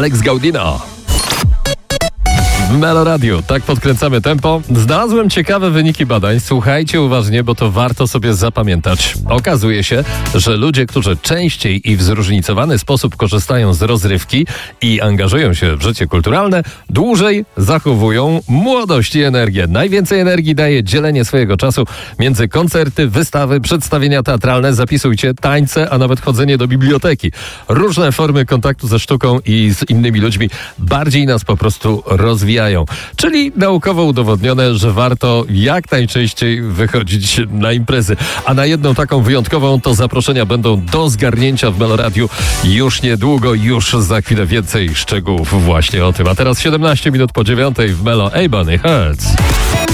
Alex Gaudino. W Melo Radio, tak podkręcamy tempo. Znalazłem ciekawe wyniki badań. Słuchajcie uważnie, bo to warto sobie zapamiętać. Okazuje się, że ludzie, którzy częściej i w zróżnicowany sposób korzystają z rozrywki i angażują się w życie kulturalne, dłużej zachowują młodość i energię. Najwięcej energii daje dzielenie swojego czasu między koncerty, wystawy, przedstawienia teatralne, zapisujcie, tańce, a nawet chodzenie do biblioteki. Różne formy kontaktu ze sztuką i z innymi ludźmi bardziej nas po prostu rozwijają. Czyli naukowo udowodnione, że warto jak najczęściej wychodzić na imprezy. A na jedną taką wyjątkową to zaproszenia będą do zgarnięcia w Melo Radiu już niedługo, już za chwilę więcej szczegółów właśnie o tym. A teraz 17 minut po 9 w Melo. Ebony Hertz.